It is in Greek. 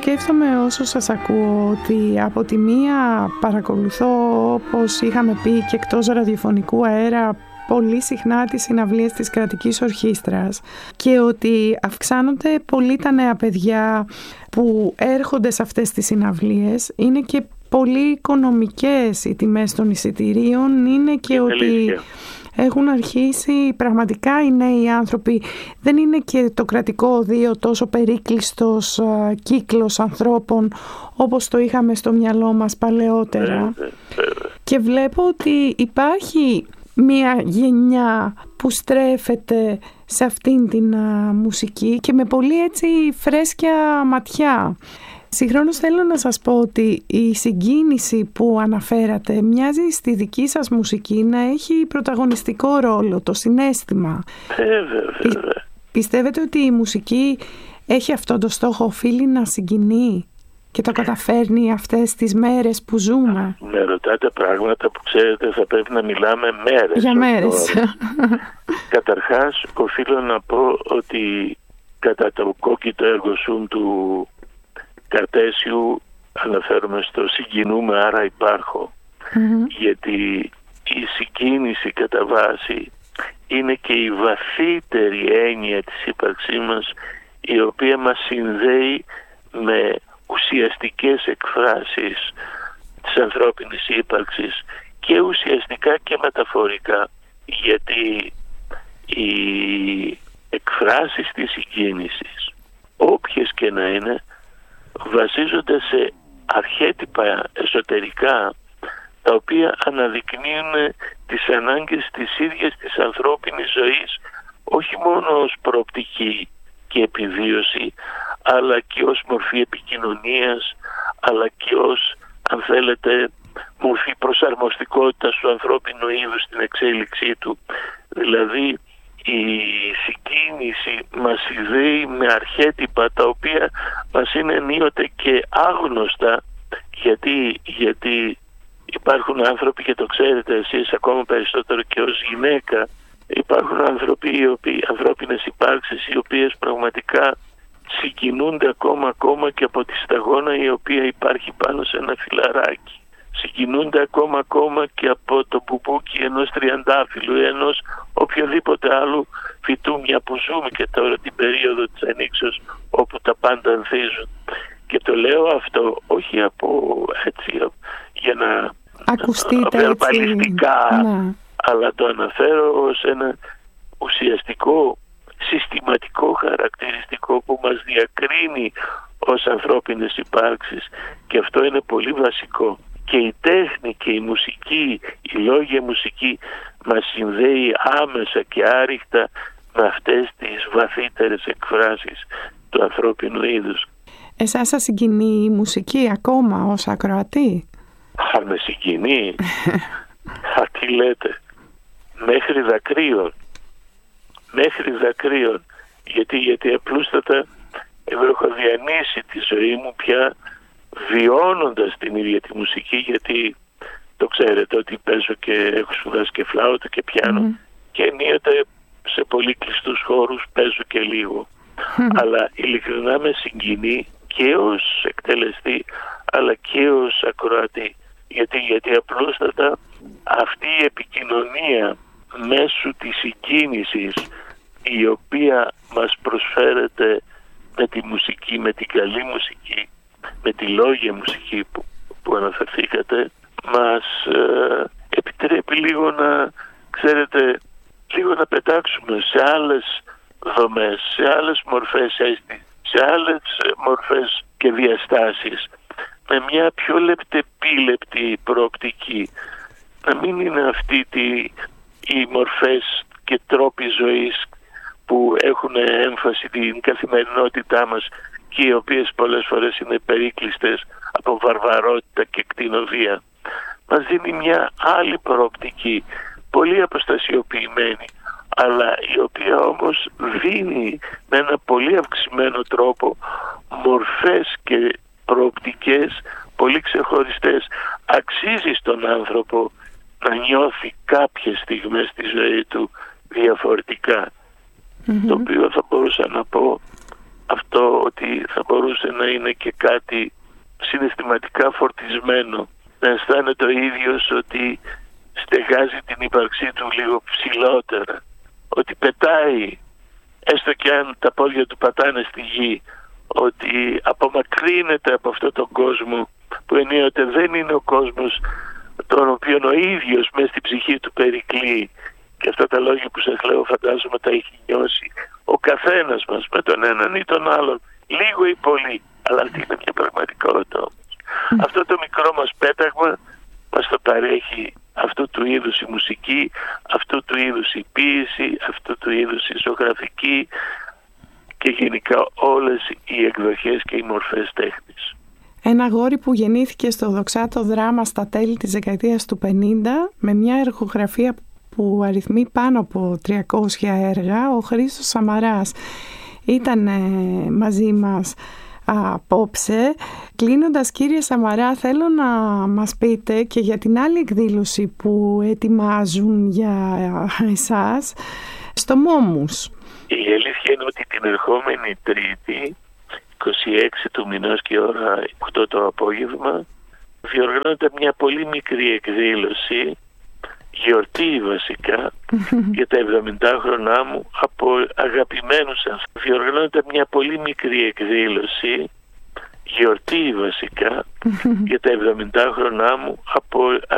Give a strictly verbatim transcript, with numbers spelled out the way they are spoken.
σκέφτομαι όσο σας ακούω ότι από τη μία παρακολουθώ, όπως είχαμε πει και εκτός ραδιοφωνικού αέρα, πολύ συχνά τις συναυλίες της Κρατικής Ορχήστρας και ότι αυξάνονται πολύ τα νέα παιδιά που έρχονται σε αυτές τις συναυλίες. Είναι και πολύ οικονομικές οι τιμές των εισιτηρίων, είναι και ότι έχουν αρχίσει πραγματικά οι νέοι άνθρωποι. Δεν είναι και το κρατικό οδείο τόσο περίκλειστος uh, κύκλος ανθρώπων όπως το είχαμε στο μυαλό μας παλαιότερα. Και βλέπω ότι υπάρχει μια γενιά που στρέφεται σε αυτήν την uh, μουσική και με πολύ έτσι φρέσκια ματιά. Συγχρόνως θέλω να σας πω ότι η συγκίνηση που αναφέρατε μοιάζει στη δική σας μουσική να έχει πρωταγωνιστικό ρόλο, το συναίσθημα. Βέβαια, βέβαια. Πιστεύετε ότι η μουσική έχει αυτόν τον στόχο, οφείλει να συγκινεί και το καταφέρνει αυτές τις μέρες που ζούμε? Με ρωτάτε πράγματα που ξέρετε θα πρέπει να μιλάμε μέρες. Για μέρες. Καταρχάς οφείλω να πω ότι κατά το κόκκιτο έργο σου του Καρτέσιου αναφέρομαι στο συγκινούμε άρα υπάρχω, mm-hmm. γιατί η συγκίνηση κατά βάση είναι και η βαθύτερη έννοια της ύπαρξής μας, η οποία μας συνδέει με ουσιαστικές εκφράσεις της ανθρώπινης ύπαρξης και ουσιαστικά και μεταφορικά, γιατί οι εκφράσεις της συγκίνησης, όποιες και να είναι, βασίζονται σε αρχέτυπα εσωτερικά τα οποία αναδεικνύουν τις ανάγκες της ίδιας της ανθρώπινης ζωής, όχι μόνο ως προοπτική και επιβίωση, αλλά και ως μορφή επικοινωνίας, αλλά και ως, αν θέλετε, μορφή προσαρμοστικότητας του ανθρώπινου είδους στην εξέλιξή του. Δηλαδή η συγκίνηση μας συνδέει με αρχέτυπα τα οποία μας είναι ενίοτε και άγνωστα, γιατί, γιατί υπάρχουν άνθρωποι, και το ξέρετε εσείς ακόμα περισσότερο και ως γυναίκα, υπάρχουν άνθρωποι, οι οποίοι, ανθρώπινες υπάρξεις οι οποίες πραγματικά συγκινούνται ακόμα ακόμα και από τη σταγόνα η οποία υπάρχει πάνω σε ένα φιλαράκι. Συγκινούνται ακόμα ακόμα και από το μπουμπούκι ενός τριαντάφυλλου ή ενός οποιοδήποτε άλλου φυτούμια που ζούμε και τώρα την περίοδο της ανοίξεως όπου τα πάντα ανθίζουν. Και το λέω αυτό όχι από έτσι για να ακουστείτε βερμπαλιστικά, ναι. αλλά το αναφέρω ως ένα ουσιαστικό συστηματικό χαρακτηριστικό που μας διακρίνει ως ανθρώπινες υπάρξεις, και αυτό είναι πολύ βασικό. Και η τέχνη και η μουσική, η λόγια μουσική μας συνδέει άμεσα και άρρηκτα με αυτές τις βαθύτερες εκφράσεις του ανθρώπινου είδους. Εσάς σας συγκινεί η μουσική ακόμα ως ακροατή? Αν με συγκινεί, α, τι λέτε, μέχρι δακρύων, μέχρι δακρύων, γιατί, γιατί απλούστατα εγώ έχω διανύσει τη ζωή μου πια βιώνοντας την ίδια τη μουσική, γιατί το ξέρετε ότι παίζω και έχω σπουδάσει και φλάουτα και πιάνο mm. και ενίοτε σε πολύ κλειστούς χώρους παίζω και λίγο. Mm. Αλλά ειλικρινά με συγκινεί και ως εκτελεστή αλλά και ως ακροατή. Γιατί, γιατί απλούστατα αυτή η επικοινωνία μέσω της συγκίνησης η οποία μας προσφέρεται με τη μουσική, με την καλή μουσική, με τη λόγια μουσική που, που αναφερθήκατε, μας ε, επιτρέπει λίγο να, ξέρετε, λίγο να πετάξουμε σε άλλες δομές, σε άλλες μορφές αίσθηση, σε άλλες μορφές και διαστάσεις, με μια πιο λεπτεπίλεπτη προοπτική. Να μην είναι αυτή τη, οι μορφές και τρόποι ζωής που έχουν έμφαση την καθημερινότητά μας και οι οποίες πολλές φορές είναι περίκλειστες από βαρβαρότητα και κτηνοβία. Μας δίνει μια άλλη προοπτική, πολύ αποστασιοποιημένη, αλλά η οποία όμως δίνει με ένα πολύ αυξημένο τρόπο μορφές και προοπτικές πολύ ξεχωριστές. Αξίζει στον άνθρωπο να νιώθει κάποιες στιγμές στη ζωή του διαφορετικά. Mm-hmm. Το οποίο θα μπορούσα να πω αυτό ότι θα μπορούσε να είναι και κάτι συναισθηματικά φορτισμένο, να αισθάνεται ο ίδιος ότι στεγάζει την ύπαρξή του λίγο ψηλότερα, ότι πετάει, έστω και αν τα πόδια του πατάνε στη γη, ότι απομακρύνεται από αυτόν τον κόσμο που ενίοτε δεν είναι ο κόσμος τον οποίο ο ίδιος μες στην ψυχή του περικλεί. Και αυτά τα λόγια που σας λέω φαντάζομαι τα έχει νιώσει ο καθένας μας με τον έναν ή τον άλλον, λίγο ή πολύ, αλλά αυτή είναι μια πραγματικότητα όμως. Mm. Αυτό το μικρό μας πέταγμα μας το παρέχει αυτού του είδους η μουσική, αυτού του είδους η ποίηση, αυτού του είδους η ζωγραφική και γενικά όλες οι εκδοχές και οι μορφές τέχνης. Ένα αγόρι που γεννήθηκε στο Δοξάτο Δράμα στα τέλη της δεκαετίας του πενήντα με μια εργογραφία που αριθμεί πάνω από τριακόσια έργα, ο Χρήστος Σαμαράς ήταν ε, μαζί μας απόψε. Κλείνοντας, κύριε Σαμαρά, θέλω να μας πείτε και για την άλλη εκδήλωση που ετοιμάζουν για εσάς στο Μόμους. Η αλήθεια είναι ότι την ερχόμενη Τρίτη, είκοσι έξι του μηνός και ώρα οκτώ το απόγευμα, διοργανώνεται μια πολύ μικρή εκδήλωση, γιορτή βασικά, για τα εβδομηντάχρονά μου από αγαπημένους σας. Διοργανώνεται μια πολύ μικρή εκδήλωση, γιορτή βασικά, για τα εβδομηντάχρονά μου από